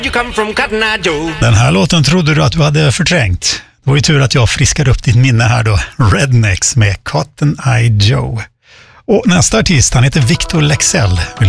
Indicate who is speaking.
Speaker 1: You come from Cotton Eye Joe.
Speaker 2: Den här låten trodde du att du hade förträngt. Det var ju tur att jag friskade upp ditt minne här då. Rednecks med Cotton Eye Joe. Och nästa artist, han heter Victor Lexell. Vill